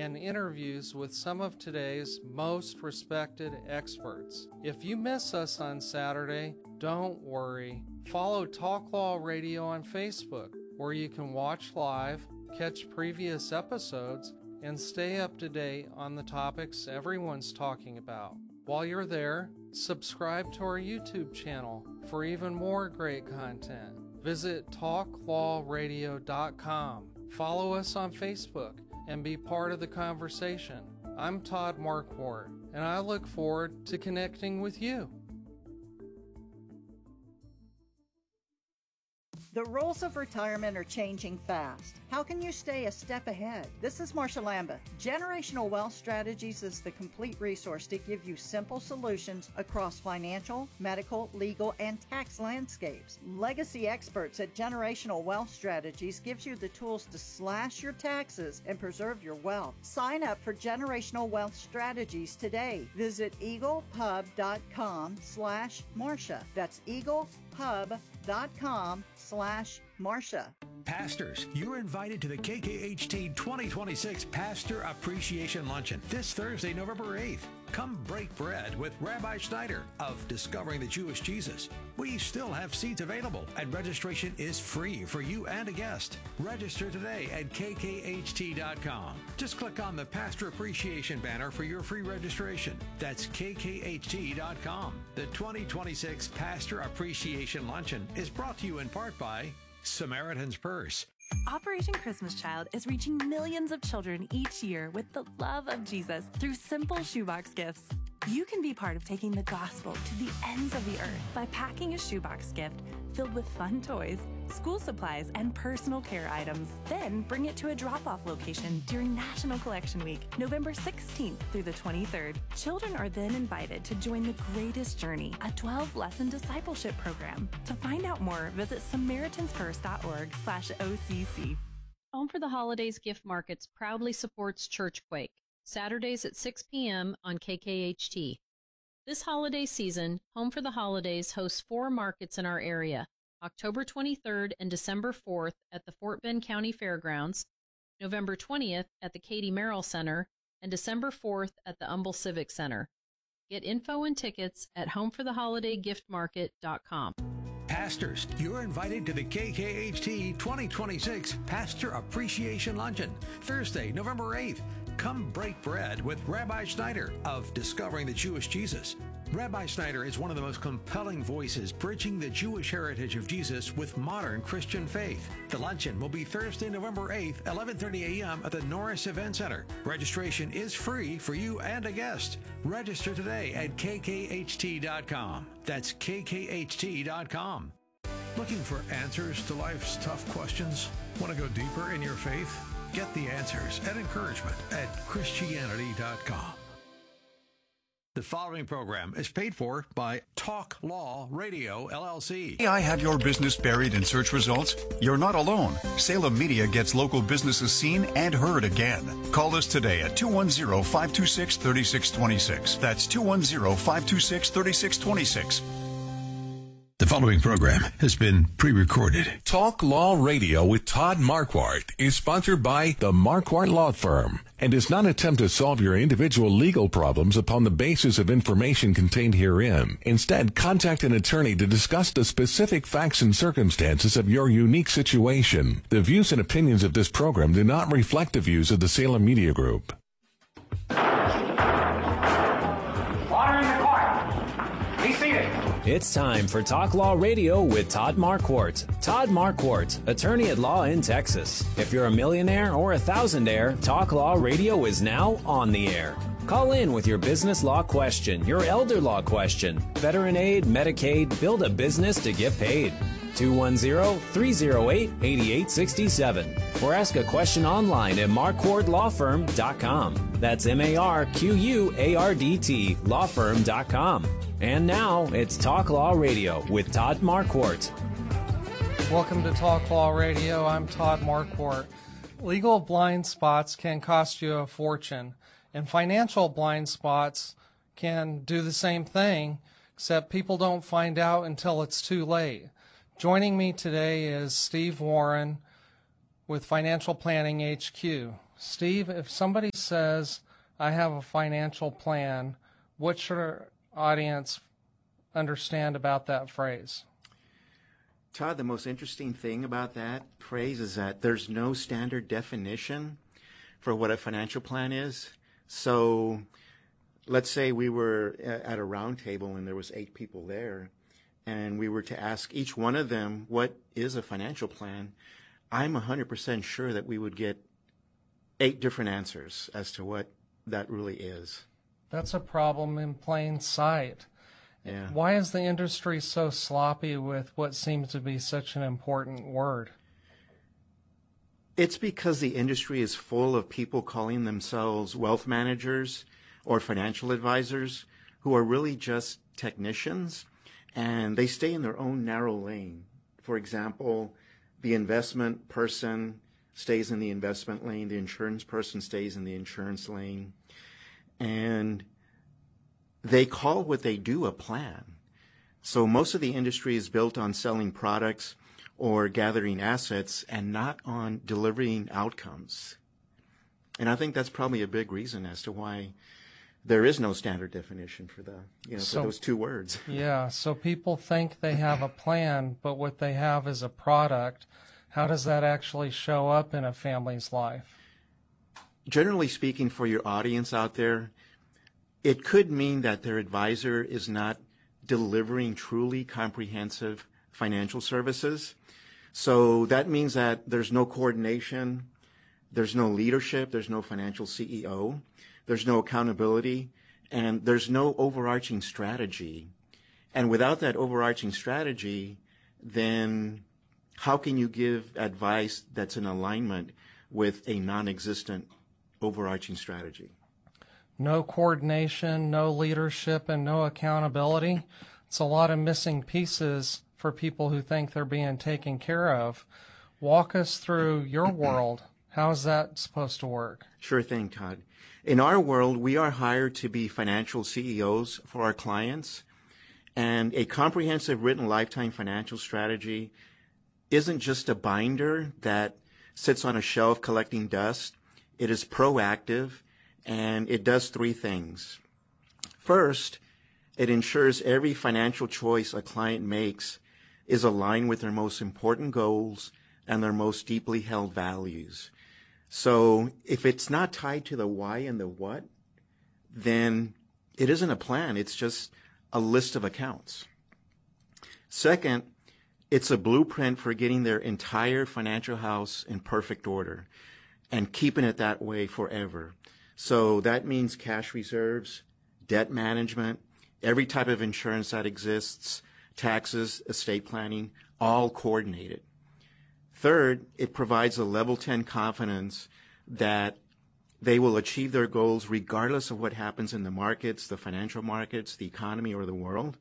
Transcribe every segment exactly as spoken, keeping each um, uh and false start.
and interviews with some of today's most respected experts. If you miss us on Saturday, don't worry. Follow Talk Law Radio on Facebook, where you can watch live, catch previous episodes, and stay up to date on the topics everyone's talking about. While you're there, subscribe to our YouTube channel for even more great content. Visit talk law radio dot com. Follow us on Facebook and be part of the conversation. I'm Todd Marquardt, and I look forward to connecting with you. The rules of retirement are changing fast. How can you stay a step ahead? This is Marsha Lambeth. Generational Wealth Strategies is the complete resource to give you simple solutions across financial, medical, legal, and tax landscapes. Legacy experts at Generational Wealth Strategies gives you the tools to slash your taxes and preserve your wealth. Sign up for Generational Wealth Strategies today. Visit eaglepub.com slash Marsha. That's eaglepub.com slash Marsha. Pastors, you're invited to the K K H T twenty twenty-six Pastor Appreciation Luncheon this Thursday, November eighth. Come break bread with Rabbi Schneider of Discovering the Jewish Jesus. We still have seats available, and registration is free for you and a guest. Register today at K K H T dot com. Just click on the Pastor Appreciation banner for your free registration. That's K K H T dot com. The twenty twenty-six Pastor Appreciation Luncheon is brought to you in part by Samaritan's Purse. Operation Christmas Child is reaching millions of children each year with the love of Jesus through simple shoebox gifts. You can be part of taking the gospel to the ends of the earth by packing a shoebox gift filled with fun toys, school supplies, and personal care items. Then bring it to a drop-off location during National Collection Week, November sixteenth through the twenty-third. Children are then invited to join the Greatest Journey, a twelve-lesson discipleship program. To find out more, visit SamaritansPurse.org slash OCC. Home for the Holidays Gift Markets proudly supports Churchquake, Saturdays at six p.m. on K K H T. This holiday season, Home for the Holidays hosts four markets in our area, October twenty-third and December fourth at the Fort Bend County Fairgrounds, November twentieth at the Katie Merrill Center, and December fourth at the Humble Civic Center. Get info and tickets at home for the holiday gift market dot com. Pastors, you're invited to the K K H T twenty twenty-six Pastor Appreciation Luncheon, Thursday, November eighth. Come break bread with Rabbi Schneider of Discovering the Jewish Jesus. Rabbi Schneider is one of the most compelling voices bridging the Jewish heritage of Jesus with modern Christian faith. The luncheon will be Thursday, November eighth, eleven thirty a.m. at the Norris Event Center. Registration is free for you and a guest. Register today at K K H T dot com. That's K K H T dot com. Looking for answers to life's tough questions? Want to go deeper in your faith? Get the answers and encouragement at Christianity dot com. The following program is paid for by Talk Law Radio, L L C. I have your business buried in search results? You're not alone. Salem Media gets local businesses seen and heard again. Call us today at two one zero, five two six, three six two six. That's two one zero, five two six, three six two six. The following program has been pre-recorded. Talk Law Radio with Todd Marquardt is sponsored by the Marquardt Law Firm and does not attempt to solve your individual legal problems upon the basis of information contained herein. Instead, contact an attorney to discuss the specific facts and circumstances of your unique situation. The views and opinions of this program do not reflect the views of the Salem Media Group. Order in the court. Be seated. It's time for Talk Law Radio with Todd Marquardt. Todd Marquardt, attorney at law in Texas. If you're a millionaire or a thousandaire, Talk Law Radio is now on the air. Call in with your business law question, your elder law question, veteran aid, Medicaid, build a business to get paid. two one zero, three zero eight, eight eight six seven. Or ask a question online at marquardt law firm dot com. That's M A R Q U A R D T law firm dot com. And now, it's Talk Law Radio with Todd Marquardt. Welcome to Talk Law Radio. I'm Todd Marquardt. Legal blind spots can cost you a fortune, and financial blind spots can do the same thing, except people don't find out until it's too late. Joining me today is Steve Warren with Financial Planning H Q. Steve, if somebody says, I have a financial plan, what should our audience understand about that phrase? Todd, the most interesting thing about that phrase is that there's no standard definition for what a financial plan is. So let's say we were at a round table and there was eight people there, and we were to ask each one of them, what is a financial plan? I'm one hundred percent sure that we would get eight different answers as to what that really is. That's a problem in plain sight. Yeah. Why is the industry so sloppy with what seems to be such an important word? It's because the industry is full of people calling themselves wealth managers or financial advisors who are really just technicians, and they stay in their own narrow lane. For example, the investment person stays in the investment lane, the insurance person stays in the insurance lane, and they call what they do a plan. So most of the industry is built on selling products or gathering assets and not on delivering outcomes. And I think that's probably a big reason as to why there is no standard definition for the, you know, So- for those two words. Yeah, so people think they have a plan, but what they have is a product. How does that actually show up in a family's life? Generally speaking, for your audience out there, it could mean that their advisor is not delivering truly comprehensive financial services. So that means that there's no coordination, there's no leadership, there's no financial C E O, there's no accountability, and there's no overarching strategy. And without that overarching strategy, then how can you give advice that's in alignment with a non-existent overarching strategy? No coordination, no leadership, and no accountability. It's a lot of missing pieces for people who think they're being taken care of. Walk us through your world. How is that supposed to work? Sure thing, Todd. In our world, we are hired to be financial C E Os for our clients, and a comprehensive written lifetime financial strategy isn't just a binder that sits on a shelf collecting dust. It is proactive, and it does three things. First, it ensures every financial choice a client makes is aligned with their most important goals and their most deeply held values. So if it's not tied to the why and the what, then it isn't a plan. It's just a list of accounts. Second, it's a blueprint for getting their entire financial house in perfect order and keeping it that way forever. So that means cash reserves, debt management, every type of insurance that exists, taxes, estate planning, all coordinated. Third, it provides a level ten confidence that they will achieve their goals regardless of what happens in the markets, the financial markets, the economy, or the world.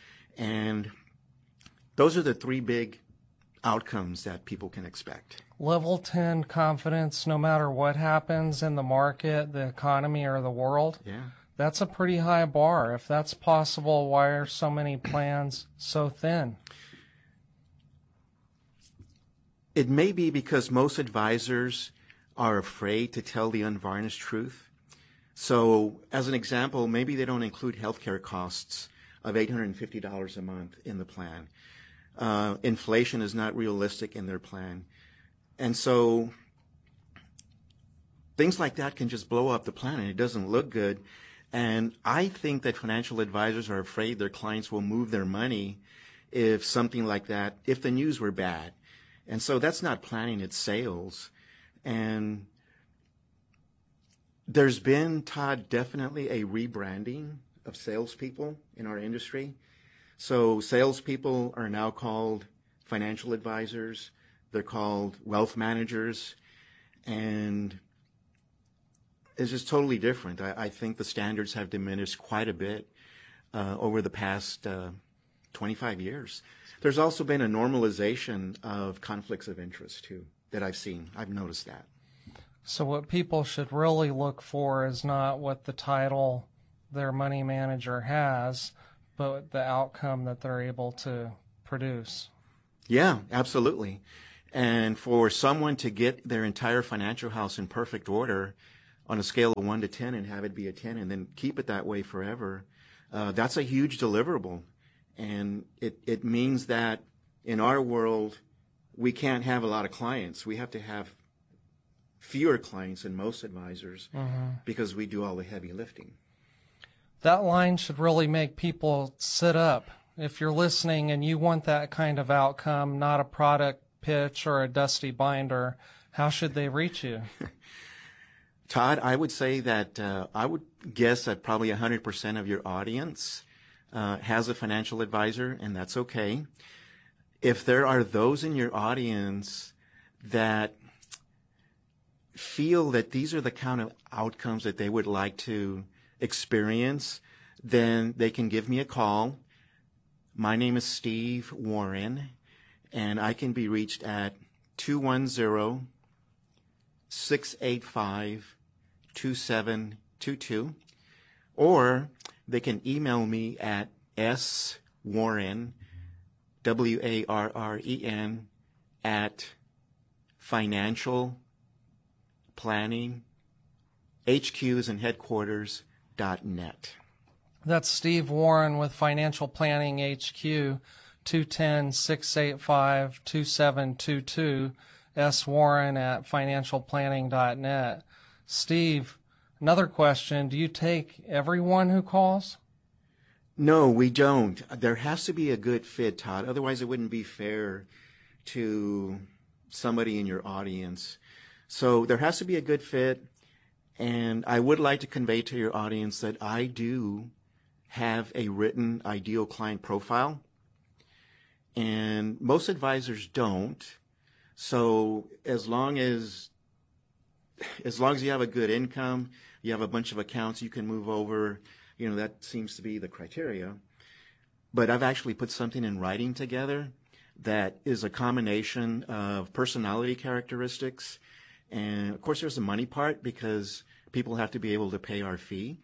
And those are the three big outcomes that people can expect. Level ten confidence, no matter what happens in the market, the economy, or the world. Yeah. That's a pretty high bar. If that's possible, why are so many plans so thin? It may be because most advisors are afraid to tell the unvarnished truth. So, as an example, maybe they don't include healthcare costs of eight hundred fifty dollars a month in the plan. Uh, inflation is not realistic in their plan. And so things like that can just blow up the plan, and it doesn't look good. And I think that financial advisors are afraid their clients will move their money if something like that, if the news were bad. And so that's not planning, it's sales. And there's been, Todd, definitely a rebranding of salespeople in our industry. So salespeople are now called financial advisors. They're called wealth managers. And it's just totally different. I, I think the standards have diminished quite a bit uh, over the past uh, twenty-five years. There's also been a normalization of conflicts of interest, too, that I've seen. I've noticed that. So what people should really look for is not what the title their money manager has, but the outcome that they're able to produce. Yeah, absolutely. And for someone to get their entire financial house in perfect order on a scale of one to ten and have it be a ten and then keep it that way forever, uh, that's a huge deliverable. And it, it means that in our world, we can't have a lot of clients. We have to have fewer clients than most advisors mm-hmm. because we do all the heavy lifting. That line should really make people sit up. If you're listening and you want that kind of outcome, not a product pitch or a dusty binder, how should they reach you? Todd, I would say that uh, I would guess that probably one hundred percent of your audience uh, has a financial advisor, and that's okay. If there are those in your audience that feel that these are the kind of outcomes that they would like to experience, then they can give me a call. My name is Steve Warren, and I can be reached at two one zero, six eight five, two seven two two, or they can email me at swarren, W A R R E N, at financial planning, H Qs and headquarters, dot net. That's Steve Warren with Financial Planning H Q, two one zero, six eight five, two seven two two, S. Warren at financial planning dot net. Steve, another question. Do you take everyone who calls? No, we don't. There has to be a good fit, Todd. Otherwise, it wouldn't be fair to somebody in your audience. So there has to be a good fit. And I would like to convey to your audience that I do have a written ideal client profile. And most advisors don't. So as long as as long as you have a good income, you have a bunch of accounts you can move over, you know, that seems to be the criteria. But I've actually put something in writing together that is a combination of personality characteristics. And of course, there's the money part because people have to be able to pay our fee.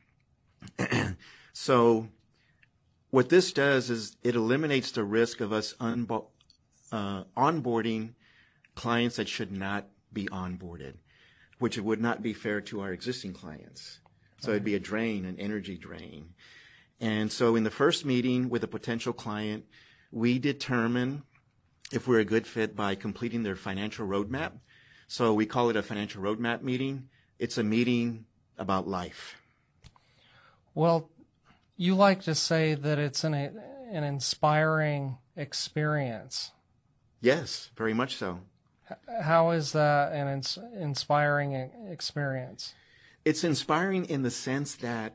So what this does is it eliminates the risk of us unbo- uh, onboarding clients that should not be onboarded, which would not be fair to our existing clients. So it'd be a drain, an energy drain. And so in the first meeting with a potential client, we determine if we're a good fit by completing their financial roadmap. So we call it a financial roadmap meeting. It's a meeting about life. Well, you like to say that it's an, an inspiring experience. Yes, very much so. How is that an ins- inspiring experience? It's inspiring in the sense that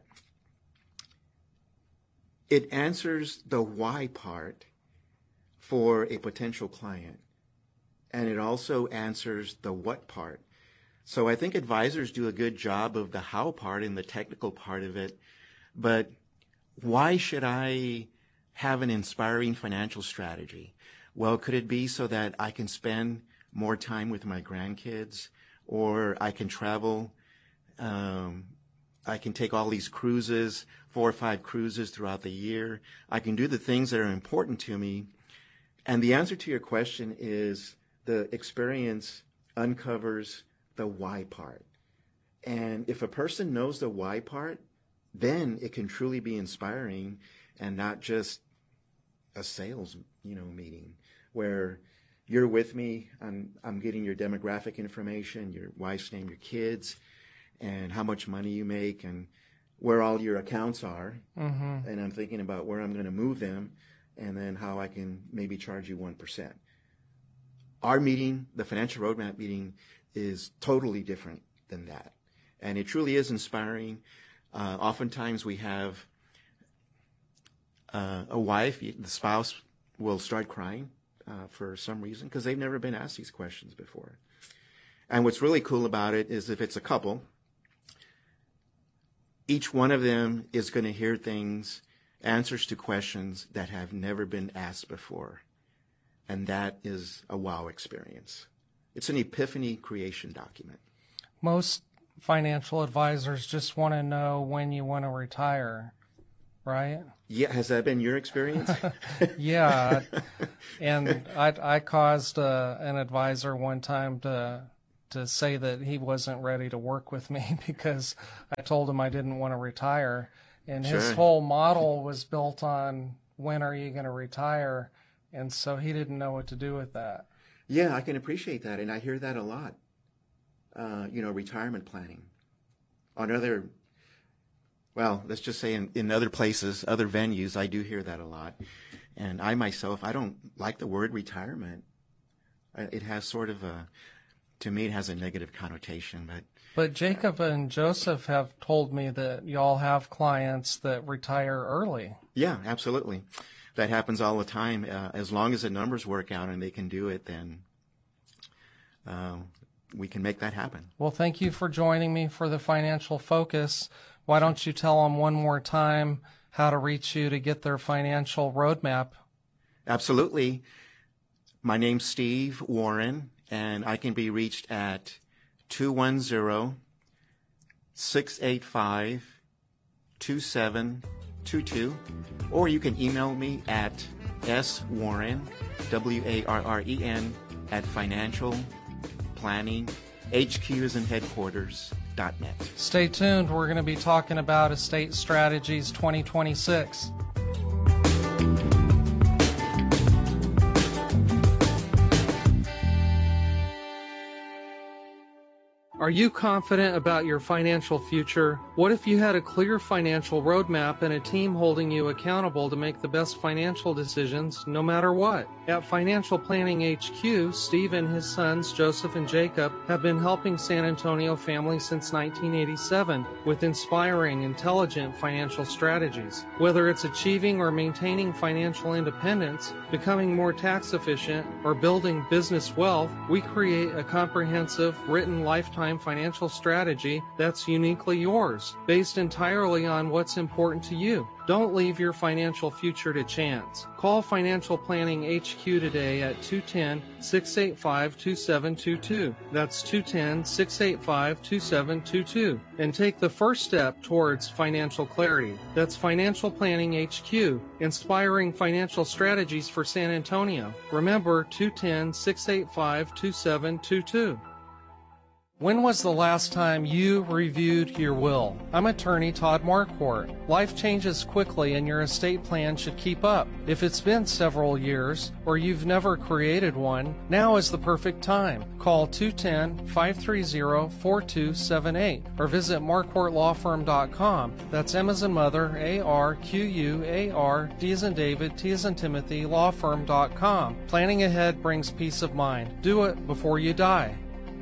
it answers the why part for a potential client. And it also answers the what part. So I think advisors do a good job of the how part and the technical part of it. But why should I have an inspiring financial strategy? Well, could it be so that I can spend more time with my grandkids, or I can travel, um, I can take all these cruises, four or five cruises throughout the year. I can do the things that are important to me. And the answer to your question is the experience uncovers the why part. And if a person knows the why part, then it can truly be inspiring and not just a sales, you know, meeting where you're with me, I'm, I'm getting your demographic information, your wife's name, your kids, and how much money you make and where all your accounts are. Mm-hmm. And I'm thinking about where I'm going to move them and then how I can maybe charge you one percent. Our meeting, the financial roadmap meeting, is totally different than that. And it truly is inspiring. Uh, oftentimes we have uh, a wife, the spouse will start crying uh, for some reason because they've never been asked these questions before. And what's really cool about it is if it's a couple, each one of them is going to hear things, answers to questions that have never been asked before. And that is a wow experience. It's an epiphany creation document. Most financial advisors just want to know when you want to retire. right? Yeah, has that been your experience? Yeah, and I, I caused uh, an advisor one time to to say that he wasn't ready to work with me because I told him I didn't want to retire, and his Sure. whole model was built on when are you going to retire, and so he didn't know what to do with that. Yeah, I can appreciate that, and I hear that a lot. Uh, you know, retirement planning. On other, well, let's just say in, in other places, other venues, I do hear that a lot. And I myself, I don't like the word retirement. Uh, It has sort of a, to me, it has a negative connotation. But But Jacob and Joseph have told me that y'all have clients that retire early. yeah, absolutely. That happens all the time. Uh, as long as the numbers work out and they can do it, then uh, we can make that happen. Well, thank you for joining me for the Financial Focus. Why don't you tell them one more time how to reach you to get their financial roadmap? Absolutely. My name's Steve Warren, and I can be reached at two one zero, six eight five, two seven two two, or you can email me at swarren, W A R R E N, at financial planning, H Q is in headquarters, dot net. Stay tuned. We're going to be talking about Estate Strategies twenty twenty-six. Are you confident about your financial future? What if you had a clear financial roadmap and a team holding you accountable to make the best financial decisions no matter what? At Financial Planning H Q, Steve and his sons, Joseph and Jacob, have been helping San Antonio families since nineteen eighty-seven with inspiring, intelligent financial strategies. Whether it's achieving or maintaining financial independence, becoming more tax efficient, or building business wealth, we create a comprehensive, written lifetime financial strategy that's uniquely yours, based entirely on what's important to you. Don't leave your financial future to chance. Call Financial Planning H Q today at two one zero, six eight five, two seven two two. That's two one zero, six eight five, two seven two two. And take the first step towards financial clarity. That's Financial Planning H Q, inspiring financial strategies for San Antonio. Remember, two one zero, six eight five, two seven two two. When was the last time you reviewed your will? I'm attorney Todd Marquardt. Life changes quickly and your estate plan should keep up. If it's been several years or you've never created one, now is the perfect time. Call two one zero, five three zero, four two seven eight or visit marquardt law firm dot com. That's M as in mother, A R Q U A R, D as in David, T as in Timothy, law firm dot com. Planning ahead brings peace of mind. Do it before you die.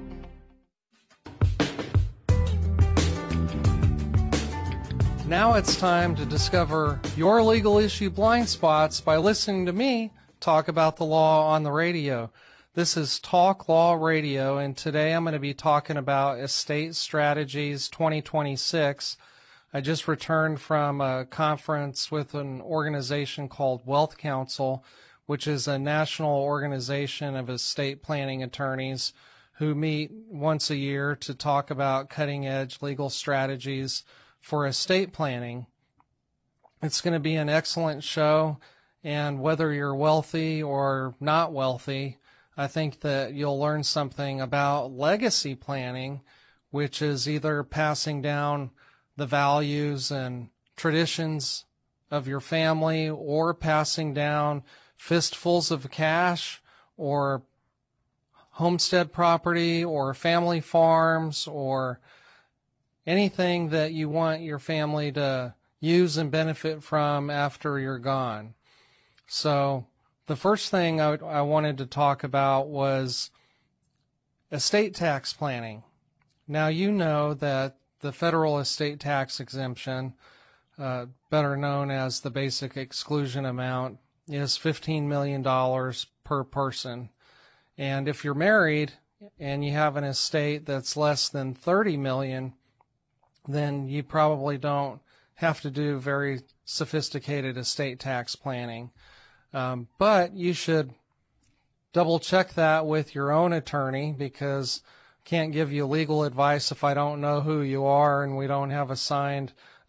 Now it's time to discover your legal issue blind spots by listening to me talk about the law on the radio. This is Talk Law Radio, and today I'm going to be talking about Estate Strategies twenty twenty-six. I just returned from a conference with an organization called Wealth Council, which is a national organization of estate planning attorneys who meet once a year to talk about cutting-edge legal strategies for estate planning. It's going to be an excellent show, and whether you're wealthy or not wealthy, I think that you'll learn something about legacy planning, which is either passing down the values and traditions of your family or passing down fistfuls of cash or homestead property or family farms or anything that you want your family to use and benefit from after you're gone. So the first thing I, I wanted to talk about was estate tax planning. Now, you know that the federal estate tax exemption, uh, better known as the basic exclusion amount, is fifteen million dollars per person. And if you're married and you have an estate that's less than thirty million dollars, then you probably don't have to do very sophisticated estate tax planning. Um, but you should double check that with your own attorney, because I can't give you legal advice if I don't know who you are and we don't have a signed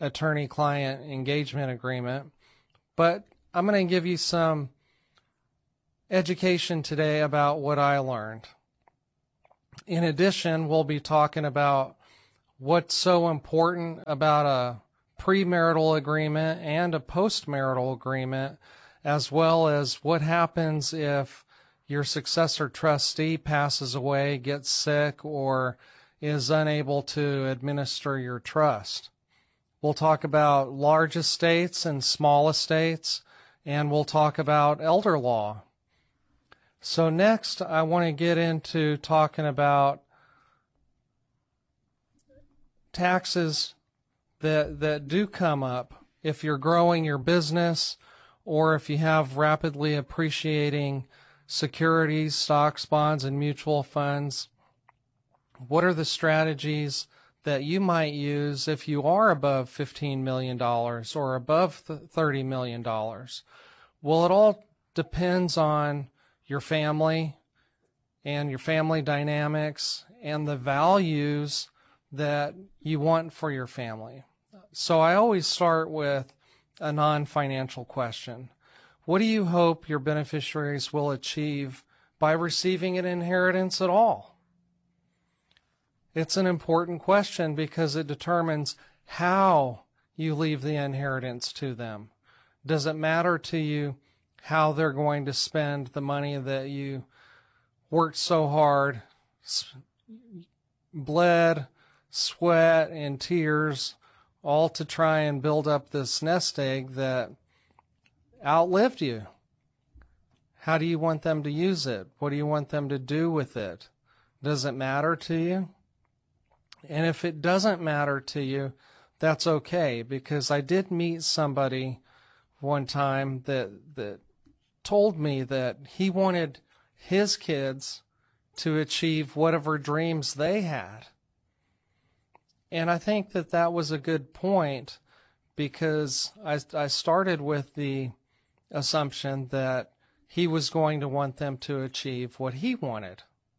attorney-client engagement agreement. But I'm going to give you some education today about what I learned. In addition, we'll be talking about what's so important about a premarital agreement and a postmarital agreement, as well as what happens if your successor trustee passes away, gets sick, or is unable to administer your trust. We'll talk about large estates and small estates, and we'll talk about elder law. So next, I want to get into talking about taxes that that do come up if you're growing your business or if you have rapidly appreciating securities, stocks, bonds, and mutual funds. What are the strategies that you might use if you are above fifteen million dollars or above thirty million dollars? Well, it all depends on your family and your family dynamics and the values that you want for your family. So I always start with a non-financial question. What do you hope your beneficiaries will achieve by receiving an inheritance at all? It's an important question because it determines how you leave the inheritance to them. Does it matter to you how they're going to spend the money that you worked so hard, bled, sweat, and tears, all to try and build up this nest egg that outlived you? How do you want them to use it? What do you want them to do with it? Does it matter to you? And if it doesn't matter to you, that's okay, because I did meet somebody one time that that told me that he wanted his kids to achieve whatever dreams they had. And I think that that was a good point, because I, I started with the assumption that he was going to want them to achieve what he wanted.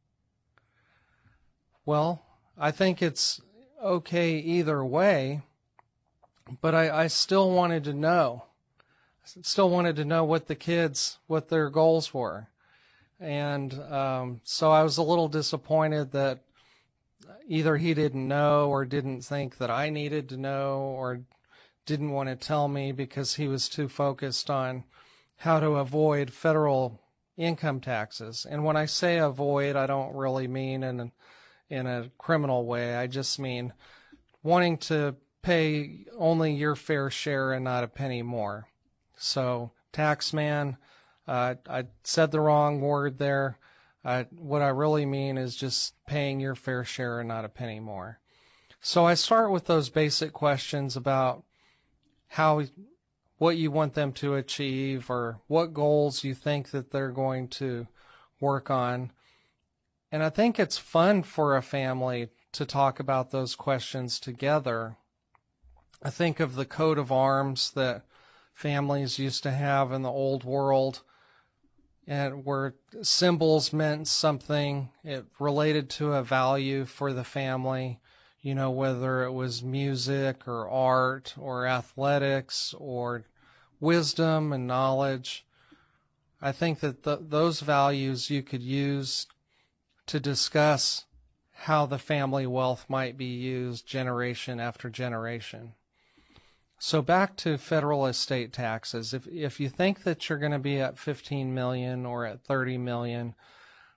Well, I think it's okay either way, but I, I still wanted to know. Still wanted to know what the kids, what their goals were. And um, so I was a little disappointed that either he didn't know or didn't think that I needed to know or didn't want to tell me because he was too focused on how to avoid federal income taxes. And when I say avoid, I don't really mean in, in a criminal way. I just mean wanting to pay only your fair share and not a penny more. So, taxman, uh, I said the wrong word there. Uh, what I really mean is just paying your fair share and not a penny more. So I start with those basic questions about how, what you want them to achieve or what goals you think that they're going to work on. And I think it's fun for a family to talk about those questions together. I think of the coat of arms that families used to have in the old world, and where symbols meant something, it related to a value for the family, you know, whether it was music or art or athletics or wisdom and knowledge. I think that th- those values you could use to discuss how the family wealth might be used generation after generation. So back to federal estate taxes. If if you think that you're going to be at fifteen million dollars or at thirty million dollars,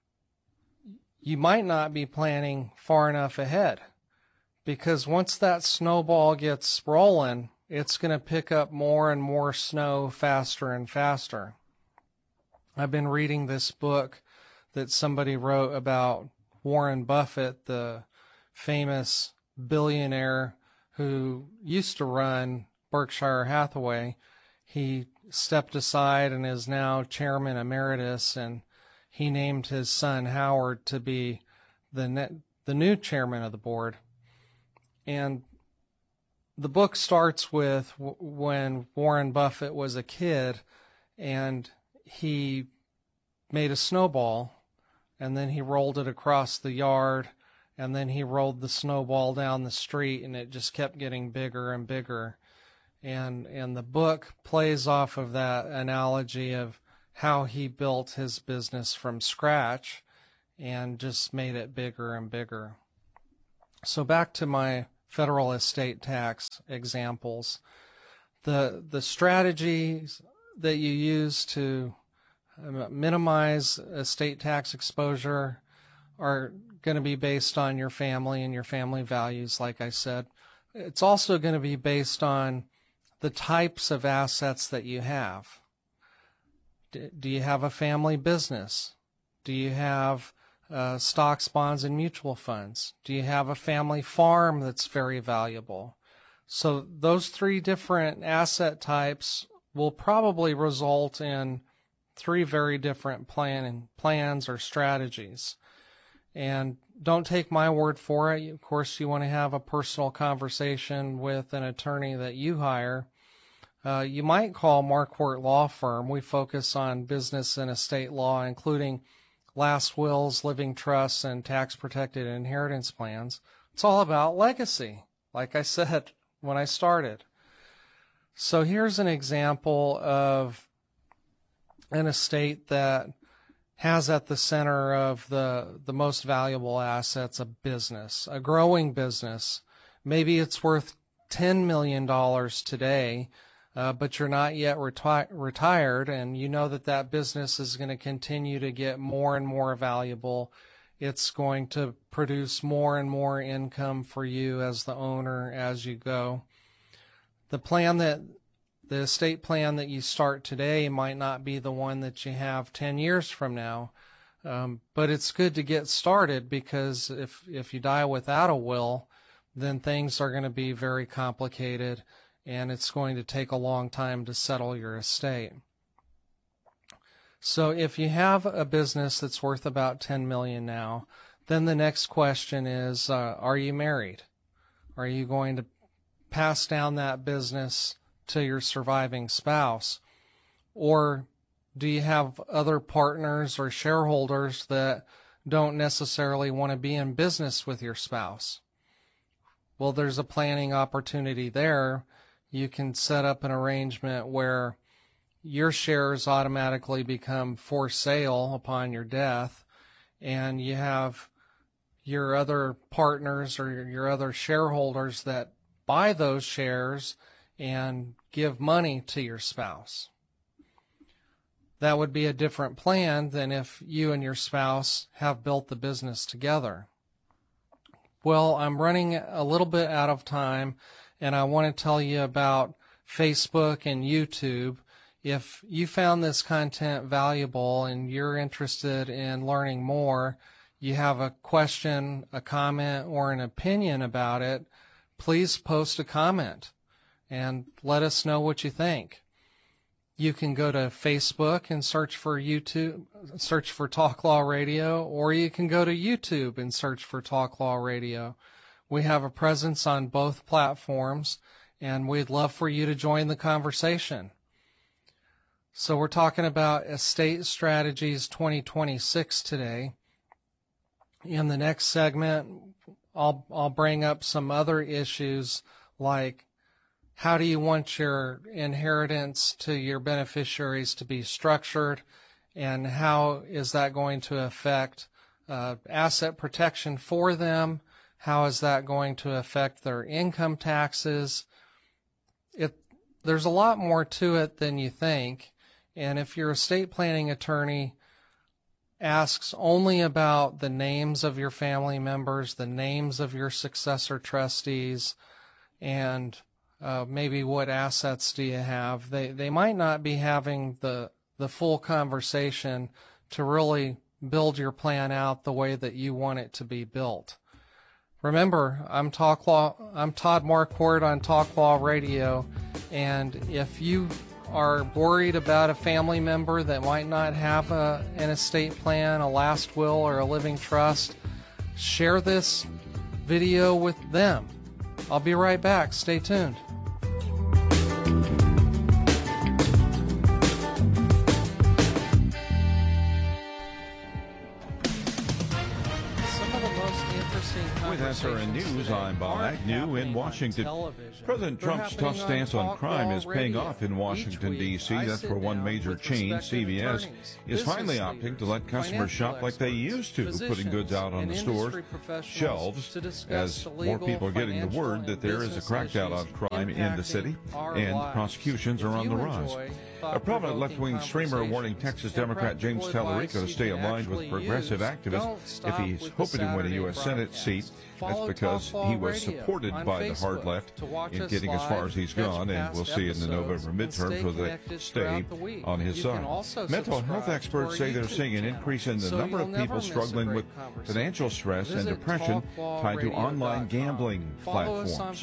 you might not be planning far enough ahead, because once that snowball gets rolling, it's going to pick up more and more snow faster and faster. I've been reading this book that somebody wrote about Warren Buffett, the famous billionaire who used to run Berkshire Hathaway. He stepped aside and is now chairman emeritus, and he named his son Howard to be the ne- the new chairman of the board. And the book starts with w- when Warren Buffett was a kid, and he made a snowball, and then he rolled it across the yard, and then he rolled the snowball down the street, and it just kept getting bigger and bigger. And and the book plays off of that analogy of how he built his business from scratch and just made it bigger and bigger. So back to my federal estate tax examples. The the strategies that you use to minimize estate tax exposure are going to be based on your family and your family values, like I said. It's also going to be based on the types of assets that you have. Do you have a family business? Do you have uh, stocks, bonds, and mutual funds? Do you have a family farm that's very valuable? So those three different asset types will probably result in three very different plan plans or strategies. And don't take my word for it. Of course, you want to have a personal conversation with an attorney that you hire. Uh, you might call Marquardt Law Firm. We focus on business and estate law, including last wills, living trusts, and tax-protected inheritance plans. It's all about legacy, like I said when I started. So here's an example of an estate that has at the center of the, the most valuable assets a business, a growing business. Maybe it's worth ten million dollars today, uh, but you're not yet reti- retired, and you know that that business is going to continue to get more and more valuable. It's going to produce more and more income for you as the owner as you go. The plan that The estate plan that you start today might not be the one that you have ten years from now, um, but it's good to get started, because if, if you die without a will, then things are going to be very complicated, and it's going to take a long time to settle your estate. So if you have a business that's worth about ten million dollars now, then the next question is, uh, are you married? Are you going to pass down that business to your surviving spouse? Or do you have other partners or shareholders that don't necessarily want to be in business with your spouse? Well, there's a planning opportunity there. You can set up an arrangement where your shares automatically become for sale upon your death, and you have your other partners or your other shareholders that buy those shares and give money to your spouse. That would be a different plan than if you and your spouse have built the business together. Well, I'm running a little bit out of time, and I want to tell you about Facebook and YouTube. If you found this content valuable and you're interested in learning more, you have a question, a comment, or an opinion about it, please post a comment and let us know what you think. You can go to Facebook and search for YouTube, search for Talk Law Radio, or you can go to YouTube and search for Talk Law Radio. We have a presence on both platforms, and we'd love for you to join the conversation. So we're talking about Estate Strategies twenty twenty-six today. In the next segment, I'll, I'll bring up some other issues like, how do you want your inheritance to your beneficiaries to be structured, and how is that going to affect uh, asset protection for them? How is that going to affect their income taxes? It, there's a lot more to it than you think, and if your estate planning attorney asks only about the names of your family members, the names of your successor trustees, and Uh, maybe what assets do you have, They they might not be having the the full conversation to really build your plan out the way that you want it to be built. Remember, I'm Talk Law. I'm Todd Marquardt on Talk Law Radio, and if you are worried about a family member that might not have a, an estate plan, a last will, or a living trust, share this video with them. I'll be right back. Stay tuned. Some of the most interesting S R N News, I'm Bob Agnew in Washington. President Trump's tough stance on crime is paying off in Washington, D C That's where one major chain, C V S, is finally opting to let customers shop like they used to, putting goods out on the store's shelves as more people are getting the word that there is a crackdown on crime in the city and prosecutions are on the rise. A prominent left-wing streamer warning Texas Democrat James Tallarico to stay aligned with progressive activists if he's hoping to win a U S Senate seat. That's because he was supported by the hard left in getting as far as he's gone, and we'll see in the November midterms whether they stay on his side. Mental health experts say they're seeing an increase in the number of people struggling with financial stress and depression tied to online gambling platforms.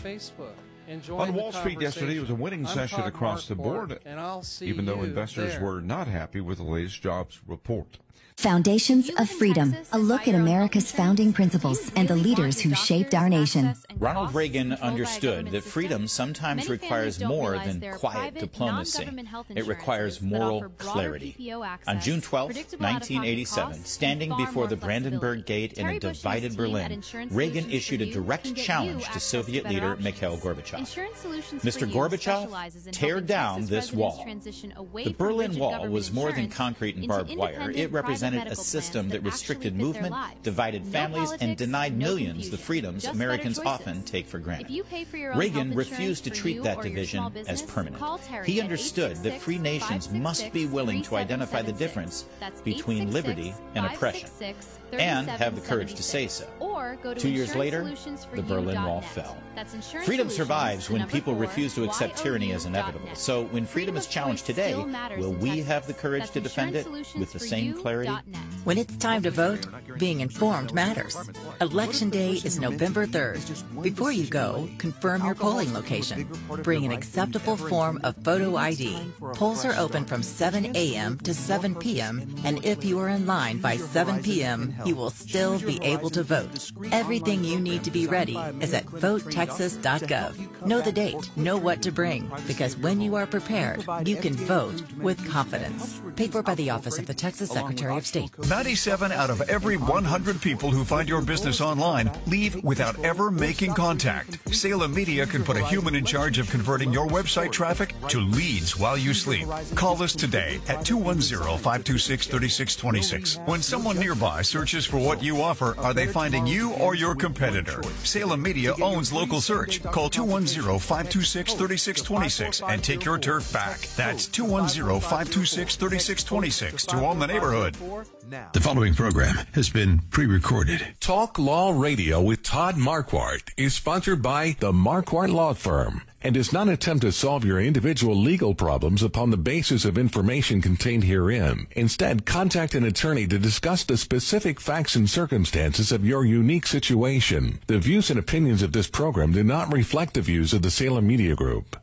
On Wall Street yesterday, it was a winning session across the board, even though investors were not happy with the latest jobs report. Foundations of Freedom, a look at America's founding principles and the leaders who shaped our nation. Ronald Reagan understood that freedom sometimes requires more than quiet diplomacy. It requires moral clarity. On June twelfth, nineteen eighty-seven, standing before the Brandenburg Gate in a divided Berlin, Reagan issued a direct challenge to Soviet leader Mikhail Gorbachev. Mister Gorbachev, tear down this wall. The Berlin Wall was more than concrete and barbed wire. It represented a system that restricted movement, divided families, and denied millions the freedoms Americans often take for granted. Reagan refused to treat that division as permanent. He understood that free nations must be willing to identify the difference between liberty and oppression, and have the courage to say so. Two years later, the Berlin Wall fell. Freedom survives when people refuse to accept tyranny as inevitable. So when freedom is challenged today, will we have the courage to defend it with the same clarity? When it's time to vote, being informed matters. Election Day is November third. Before you go, confirm your polling location. Bring an acceptable form of photo I D. Polls are open from seven a m to seven p m, and if you are in line by seven p m, you will still be able to vote. Everything you need to be ready is at vote texas dot gov. Know the date, know what to bring, because when you are prepared, you can vote with confidence. Paid for by the Office of the Texas Secretary of State. ninety-seven out of every one hundred people who find your business online leave without ever making contact. Salem Media can put a human in charge of converting your website traffic to leads while you sleep. Call us today at two one zero, five two six, three six two six. When someone nearby searches for what you offer, are they finding you or your competitor? Salem Media owns local search. Call two one zero, five two six, three six two six and take your turf back. That's two one zero, five two six, three six two six to own the neighborhood. The following program has been pre-recorded. Talk Law Radio with Todd Marquardt is sponsored by the Marquardt Law Firm and does not attempt to solve your individual legal problems upon the basis of information contained herein. Instead, contact an attorney to discuss the specific facts and circumstances of your unique situation. The views and opinions of this program do not reflect the views of the Salem Media Group.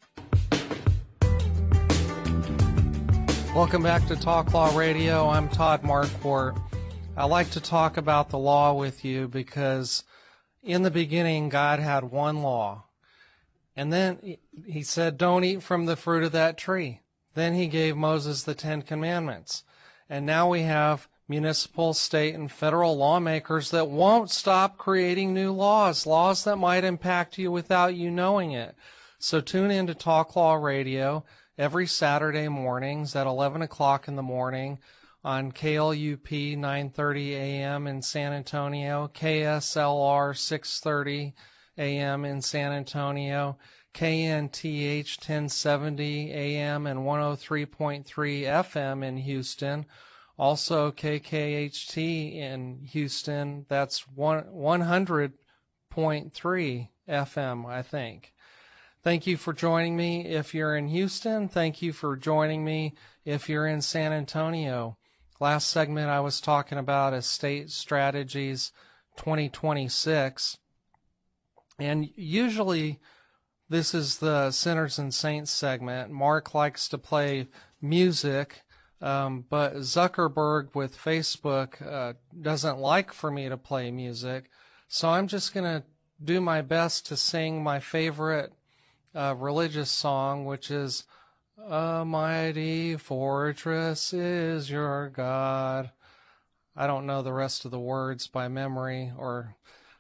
Welcome back to Talk Law Radio. I'm Todd Marquardt. I like to talk about the law with you because in the beginning, God had one law. And then he said, don't eat from the fruit of that tree. Then he gave Moses the Ten Commandments. And now we have municipal, state, and federal lawmakers that won't stop creating new laws, laws that might impact you without you knowing it. So tune in to Talk Law Radio every Saturday mornings at eleven o'clock in the morning on K L U P nine thirty a m in San Antonio, K S L R six thirty a m in San Antonio, K N T H ten seventy a m and one oh three point three F M in Houston. Also K K H T in Houston, that's one hundred point three F M, I think. Thank you for joining me if you're in Houston. Thank you for joining me if you're in San Antonio. Last segment I was talking about Estate Strategies twenty twenty-six. And usually this is the Sinners and Saints segment. Mark likes to play music, um, but Zuckerberg with Facebook uh, doesn't like for me to play music. So I'm just going to do my best to sing my favorite Uh, religious song, which is "A Mighty Fortress is Your God." I don't know the rest of the words by memory, or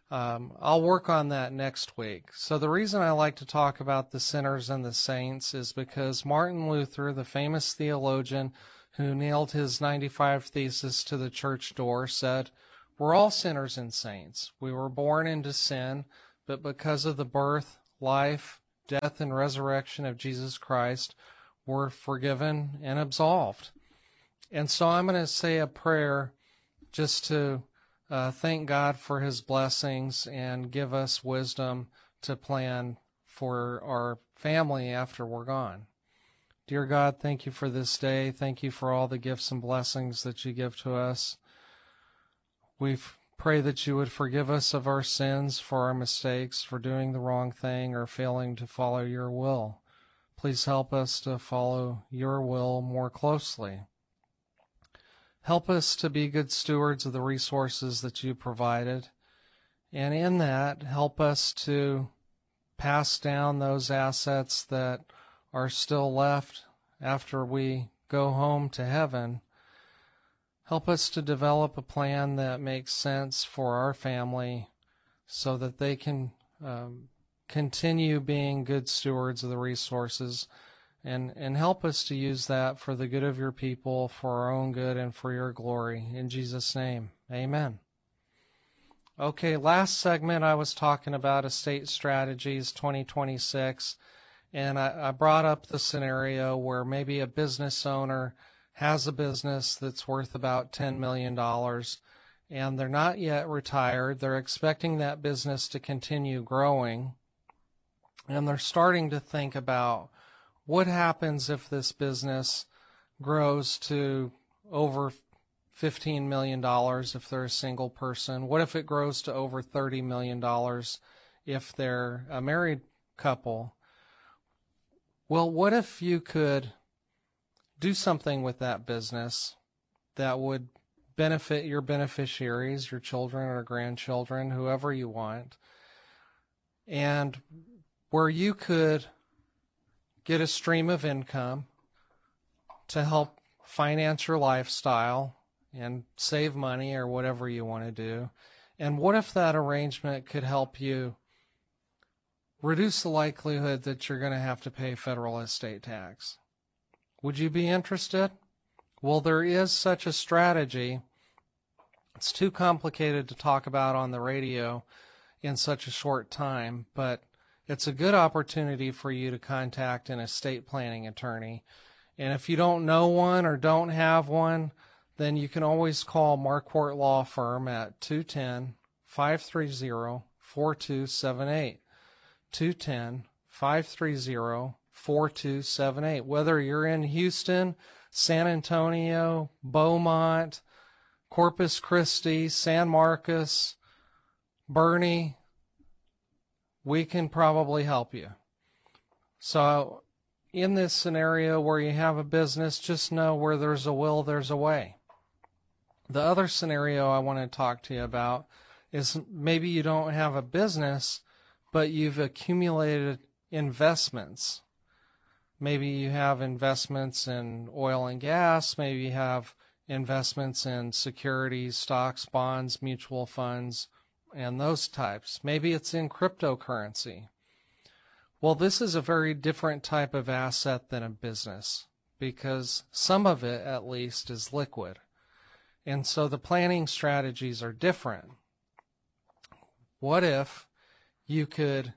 Um, I'll work on that next week. So the reason I like to talk about the sinners and the saints is because Martin Luther, the famous theologian who nailed his ninety-five Theses to the church door, said, "We're all sinners and saints. We were born into sin, but because of the birth, life, death, and resurrection of Jesus Christ, we're forgiven and absolved." And so I'm going to say a prayer just to Uh, thank God for his blessings and give us wisdom to plan for our family after we're gone. Dear God, thank you for this day. Thank you for all the gifts and blessings that you give to us. We pray that you would forgive us of our sins, for our mistakes, for doing the wrong thing or failing to follow your will. Please help us to follow your will more closely. Help us to be good stewards of the resources that you provided. And in that, help us to pass down those assets that are still left after we go home to heaven. Help us to develop a plan that makes sense for our family so that they can um, continue being good stewards of the resources. And, and help us to use that for the good of your people, for our own good, and for your glory. In Jesus' name, amen. Okay, last segment I was talking about Estate Strategies twenty twenty-six, and I, I brought up the scenario where maybe a business owner has a business that's worth about ten million dollars, and they're not yet retired. They're expecting that business to continue growing, and they're starting to think about, what happens if this business grows to over fifteen million dollars if they're a single person? What if it grows to over thirty million dollars if they're a married couple? Well, what if you could do something with that business that would benefit your beneficiaries, your children or grandchildren, whoever you want, and where you could get a stream of income to help finance your lifestyle and save money or whatever you want to do? And what if that arrangement could help you reduce the likelihood that you're going to have to pay federal estate tax? Would you be interested? Well, there is such a strategy. It's too complicated to talk about on the radio in such a short time, but it's a good opportunity for you to contact an estate planning attorney. And if you don't know one or don't have one, then you can always call Marquardt Law Firm at two one zero, five three zero, four two seven eight. two one zero, five three zero, four two seven eight. Whether you're in Houston, San Antonio, Beaumont, Corpus Christi, San Marcos, Bernie, we can probably help you. So in this scenario where you have a business, just know where there's a will, there's a way. The other scenario I want to talk to you about is maybe you don't have a business, but you've accumulated investments. Maybe you have investments in oil and gas. Maybe you have investments in securities, stocks, bonds, mutual funds, and those types. Maybe it's in cryptocurrency. Well, this is a very different type of asset than a business because some of it, at least, is liquid. And so the planning strategies are different. What if you could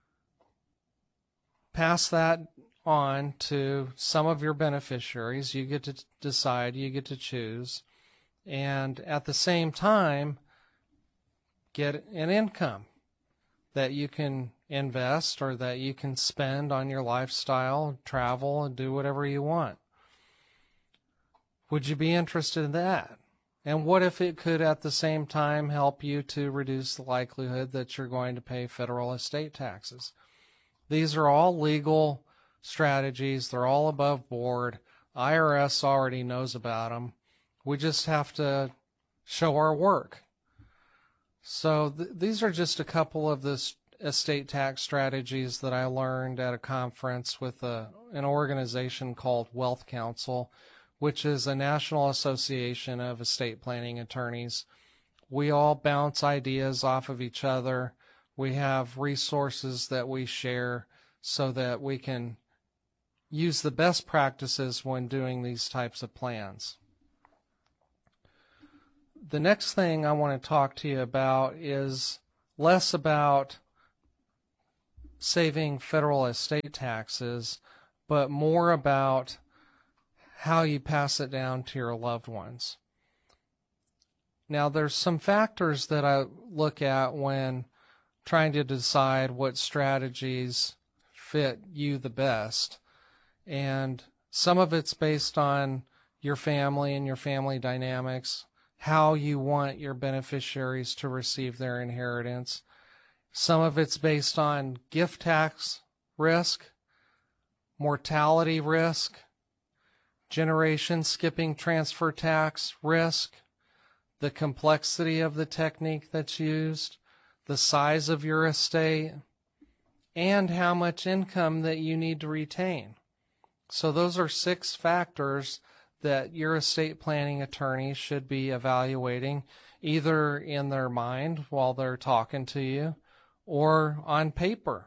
pass that on to some of your beneficiaries? You get to decide, you get to choose, and at the same time, get an income that you can invest or that you can spend on your lifestyle, travel, and do whatever you want. Would you be interested in that? And what if it could at the same time help you to reduce the likelihood that you're going to pay federal estate taxes? These are all legal strategies. They're all above board. I R S already knows about them. We just have to show our work. So th- these are just a couple of the estate tax strategies that I learned at a conference with a, an organization called Wealth Council, which is a national association of estate planning attorneys. We all bounce ideas off of each other. We have resources that we share so that we can use the best practices when doing these types of plans. The next thing I want to talk to you about is less about saving federal estate taxes, but more about how you pass it down to your loved ones. Now, there's some factors that I look at when trying to decide what strategies fit you the best. And some of it's based on your family and your family dynamics, how you want your beneficiaries to receive their inheritance. Some of it's based on gift tax risk, mortality risk, generation skipping transfer tax risk, the complexity of the technique that's used, the size of your estate, and how much income that you need to retain. So those are six factors that your estate planning attorney should be evaluating, either in their mind while they're talking to you or on paper.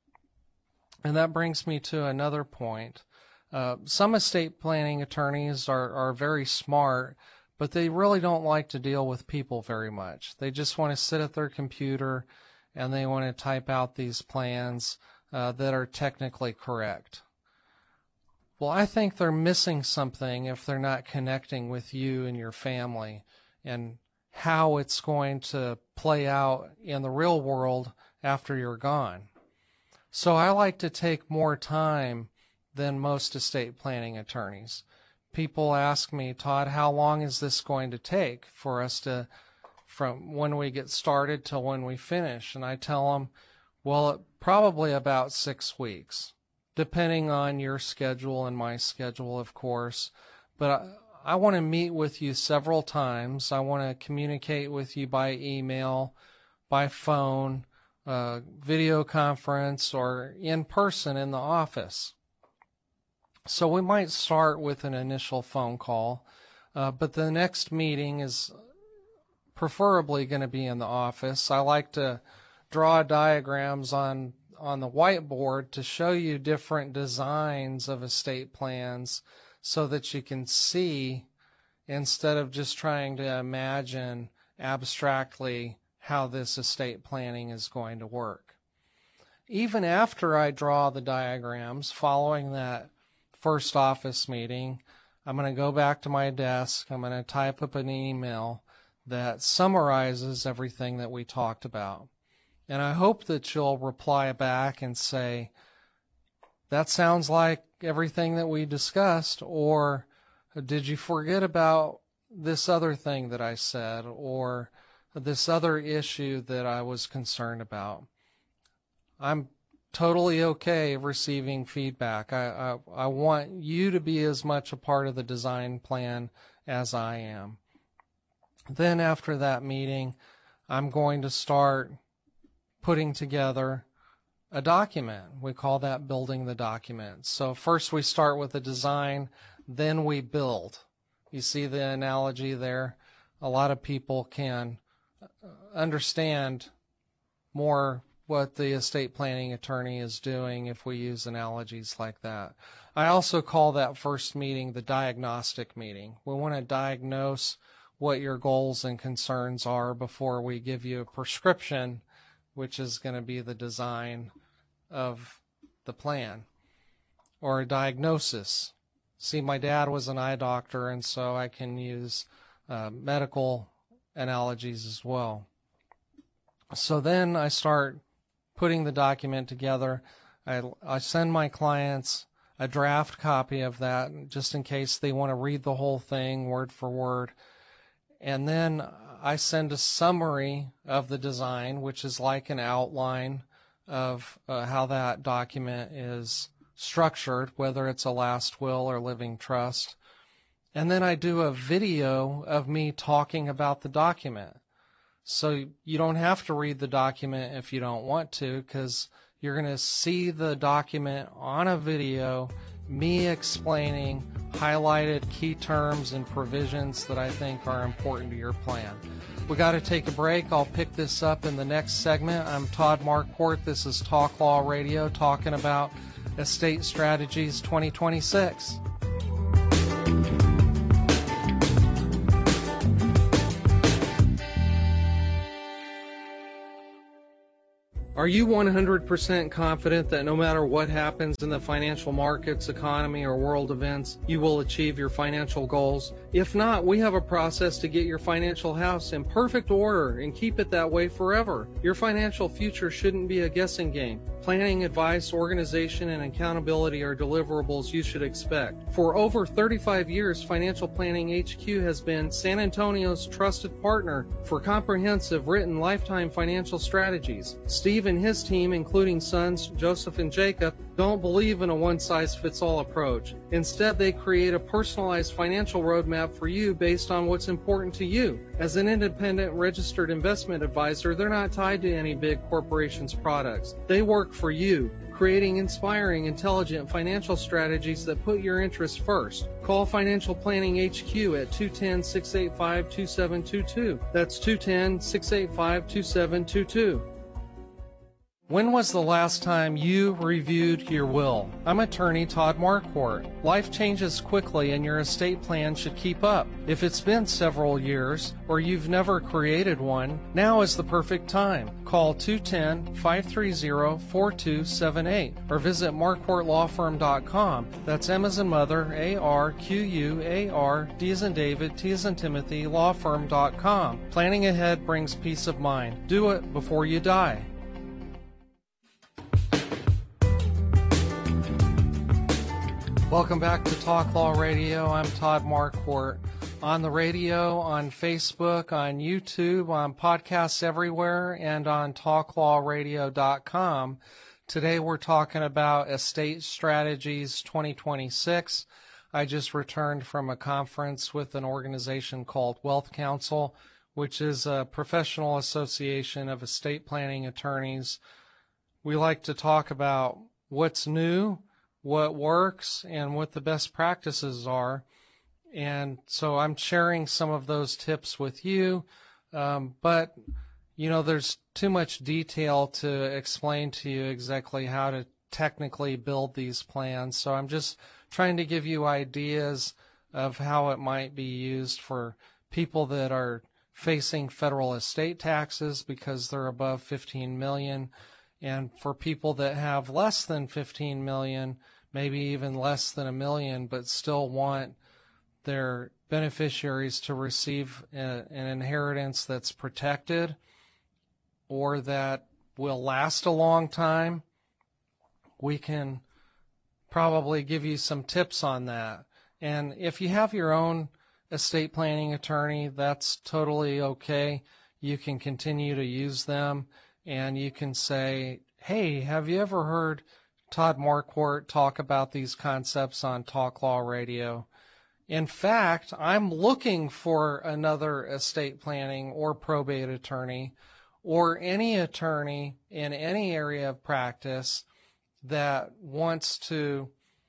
And that brings me to another point. Uh, some estate planning attorneys are, are very smart, but they really don't like to deal with people very much. They just want to sit at their computer and they want to type out these plans uh, that are technically correct. Well, I think they're missing something if they're not connecting with you and your family and how it's going to play out in the real world after you're gone. So I like to take more time than most estate planning attorneys. People ask me, Todd, how long is this going to take for us to, from when we get started till when we finish? And I tell them, well, probably about six weeks, depending on your schedule and my schedule, of course. But I, I want to meet with you several times. I want to communicate with you by email, by phone, uh, video conference, or in person in the office. So we might start with an initial phone call, uh, but the next meeting is preferably going to be in the office. I like to draw diagrams on on the whiteboard to show you different designs of estate plans so that you can see, instead of just trying to imagine abstractly how this estate planning is going to work. Even after I draw the diagrams, following that first office meeting, I'm going to go back to my desk. I'm going to type up an email that summarizes everything that we talked about. And I hope that you'll reply back and say, that sounds like everything that we discussed, or did you forget about this other thing that I said, or this other issue that I was concerned about. I'm totally okay receiving feedback. I, I, I want you to be as much a part of the design plan as I am. Then after that meeting, I'm going to start putting together a document. We call that building the document. So first we start with the design, then we build. You see the analogy there? A lot of people can understand more what the estate planning attorney is doing if we use analogies like that. I also call that first meeting the diagnostic meeting. We want to diagnose what your goals and concerns are before we give you a prescription, which is going to be the design of the plan, or a diagnosis. See, my dad was an eye doctor, and so I can use uh, medical analogies as well. So then I start putting the document together. I, I send my clients a draft copy of that just in case they want to read the whole thing word for word. And then I send a summary of the design, which is like an outline of uh, how that document is structured, whether it's a last will or living trust. And then I do a video of me talking about the document. So you don't have to read the document if you don't want to, because you're going to see the document on a video, me explaining highlighted key terms and provisions that I think are important to your plan. We got to take a break. I'll pick this up in the next segment. I'm Todd Marquardt. This is Talk Law Radio, talking about Estate Strategies twenty twenty-six. Are you one hundred percent confident that no matter what happens in the financial markets, economy, or world events, you will achieve your financial goals? If not, we have a process to get your financial house in perfect order and keep it that way forever. Your financial future shouldn't be a guessing game. Planning, advice, organization, and accountability are deliverables you should expect. For over thirty-five years, Financial Planning H Q has been San Antonio's trusted partner for comprehensive written lifetime financial strategies. Steve and his team, including sons Joseph and Jacob, don't believe in a one-size-fits-all approach. Instead, they create a personalized financial roadmap for you based on what's important to you. As an independent registered investment advisor, they're not tied to any big corporation's products. They work for you, creating inspiring, intelligent financial strategies that put your interests first. Call Financial Planning H Q at two one zero, six eight five, two seven two two. That's two one zero, six eight five, two seven two two. When was the last time you reviewed your will? I'm attorney Todd Marquardt. Life changes quickly and your estate plan should keep up. If it's been several years or you've never created one, now is the perfect time. Call two one zero, five three zero, four two seven eight or visit marquardt law firm dot com. That's M as in mother, A R Q U A R, D as in David, T as in Timothy, law firm dot com. Planning ahead brings peace of mind. Do it before you die. Welcome back to Talk Law Radio. I'm Todd Marquardt. On the radio, on Facebook, on YouTube, on podcasts everywhere, and on talk law radio dot com. Today we're talking about Estate Strategies twenty twenty-six. I just returned from a conference with an organization called Wealth Council, which is a professional association of estate planning attorneys. We like to talk about what's new, what works, and what the best practices are. And so I'm sharing some of those tips with you. Um, but, you know, there's too much detail to explain to you exactly how to technically build these plans. So I'm just trying to give you ideas of how it might be used for people that are facing federal estate taxes because they're above fifteen million dollars, and for people that have less than fifteen million dollars, maybe even less than a million, but still want their beneficiaries to receive a, an inheritance that's protected or that will last a long time. We can probably give you some tips on that. And if you have your own estate planning attorney, that's totally okay. You can continue to use them, and you can say, hey, have you ever heard Todd Marquardt talk about these concepts on Talk Law Radio? In fact, I'm looking for another estate planning or probate attorney or any attorney in any area of practice that wants to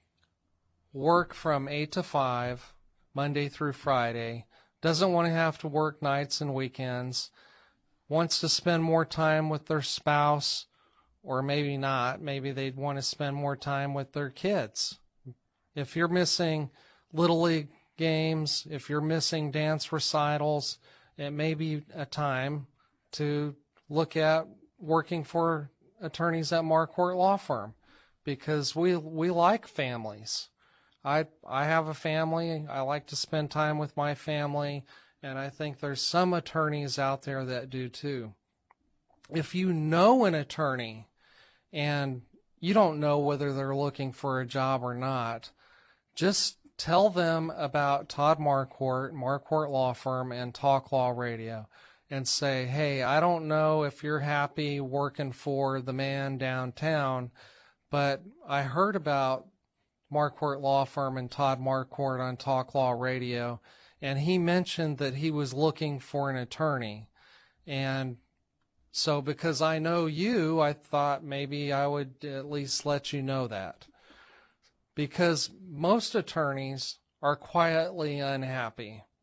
work from eight to five, Monday through Friday, doesn't want to have to work nights and weekends, wants to spend more time with their spouse, or maybe not. Maybe they'd want to spend more time with their kids. If you're missing Little League games, if you're missing dance recitals, it may be a time to look at working for attorneys at Marquardt Law Firm, because we we like families. I I have a family. I like to spend time with my family, and I think there's some attorneys out there that do too. If you know an attorney and you don't know whether they're looking for a job or not, just tell them about Todd Marquardt, Marquardt Law Firm, and Talk Law Radio, and say, hey, I don't know if you're happy working for the man downtown, but I heard about Marquardt Law Firm and Todd Marquardt on Talk Law Radio, and he mentioned that he was looking for an attorney. And so because I know you, I thought maybe I would at least let you know that. Because most attorneys are quietly unhappy.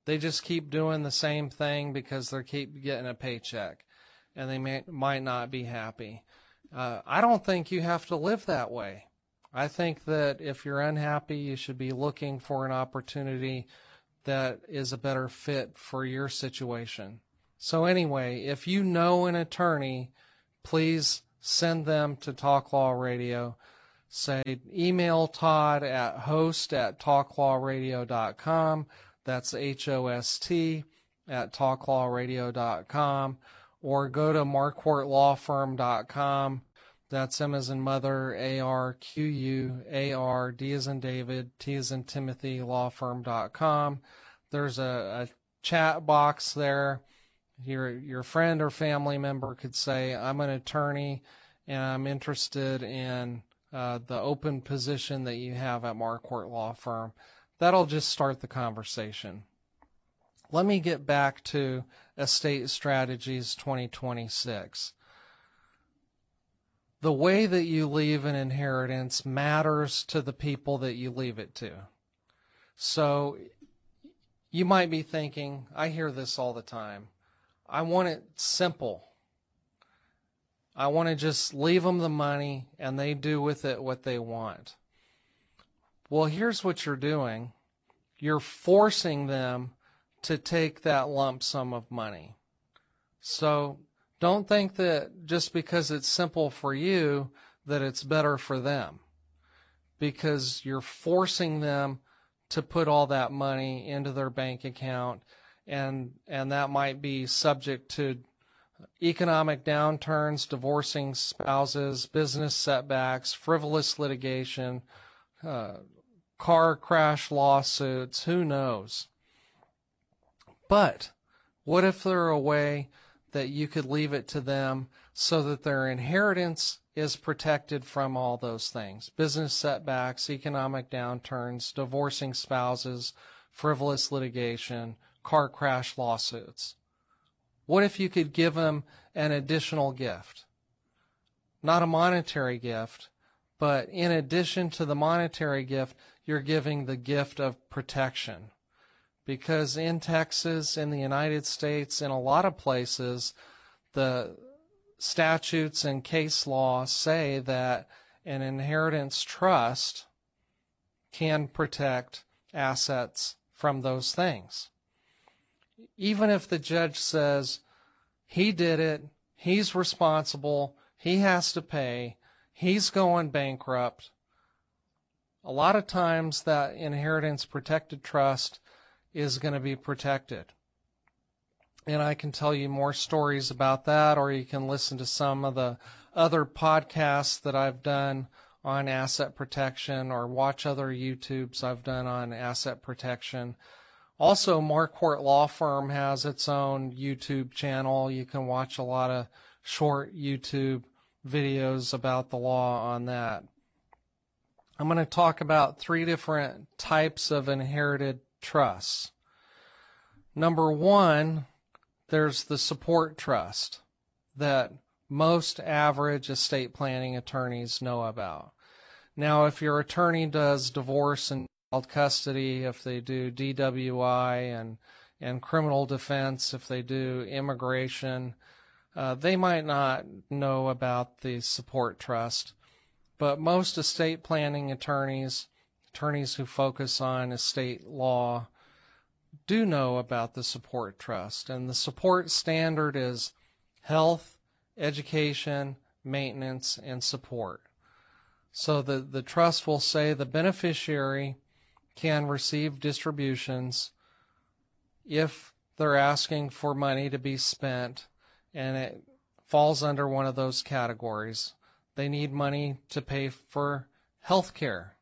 They just keep doing the same thing because they keep getting a paycheck, and they may, might not be happy. Uh, I don't think you have to live that way. I think that if you're unhappy, you should be looking for an opportunity that is a better fit for your situation. So anyway, if you know an attorney, please send them to Talk Law Radio. Say, email Todd at host at talklawradio dot com. That's H O S T at talklawradio dot com. Or go to marquardt law firm dot com. That's M as in mother, A R Q U A R, D as in David, T as in Timothy, lawfirm dot com. There's a, a chat box there. Your, your friend or family member could say, I'm an attorney and I'm interested in uh, the open position that you have at Marquardt Law Firm. That'll just start the conversation. Let me get back to Estate Strategies twenty twenty-six. The way that you leave an inheritance matters to the people that you leave it to. So you might be thinking, I hear this all the time, I want it simple. I want to just leave them the money and they do with it what they want. Well, here's what you're doing. You're forcing them to take that lump sum of money. So don't think that just because it's simple for you that it's better for them, because you're forcing them to put all that money into their bank account, and and that might be subject to economic downturns, divorcing spouses, business setbacks, frivolous litigation, uh, car crash lawsuits, who knows. But what if there a way that you could leave it to them so that their inheritance is protected from all those things? Business setbacks, economic downturns, divorcing spouses, frivolous litigation, car crash lawsuits. What if you could give them an additional gift? Not a monetary gift, but in addition to the monetary gift, you're giving the gift of protection. Because in Texas, in the United States, in a lot of places, the statutes and case law say that an inheritance trust can protect assets from those things. Even if the judge says he did it, he's responsible, he has to pay, he's going bankrupt, a lot of times that inheritance protected trust is going to be protected. And I can tell you more stories about that, or you can listen to some of the other podcasts that I've done on asset protection, or watch other YouTubes I've done on asset protection. Also, Marquardt Law Firm has its own YouTube channel. You can watch a lot of short YouTube videos about the law on that. I'm going to talk about three different types of inherited trusts. Number one, there's the support trust that most average estate planning attorneys know about. Now, if your attorney does divorce and child custody, if they do D W I and, and criminal defense, if they do immigration, uh, they might not know about the support trust. But most estate planning attorneys, attorneys who focus on estate law, do know about the support trust. And the support standard is health, education, maintenance, and support. So the, the trust will say the beneficiary can receive distributions if they're asking for money to be spent, and it falls under one of those categories. They need money to pay for health care.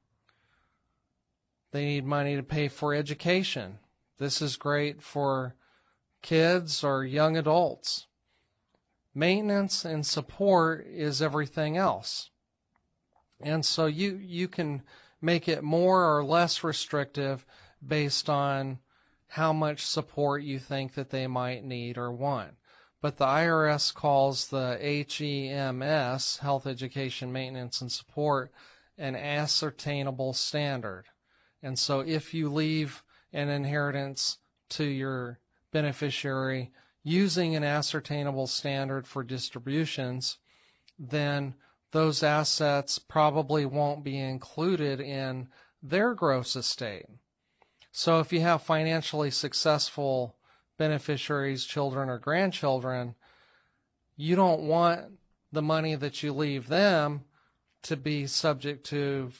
They need money to pay for education. This is great for kids or young adults. Maintenance and support is everything else. And so you, you can make it more or less restrictive based on how much support you think that they might need or want. But the I R S calls the H E M S, Health, Education, Maintenance, and Support, an ascertainable standard. And so if you leave an inheritance to your beneficiary using an ascertainable standard for distributions, then those assets probably won't be included in their gross estate. So if you have financially successful beneficiaries, children or grandchildren, you don't want the money that you leave them to be subject to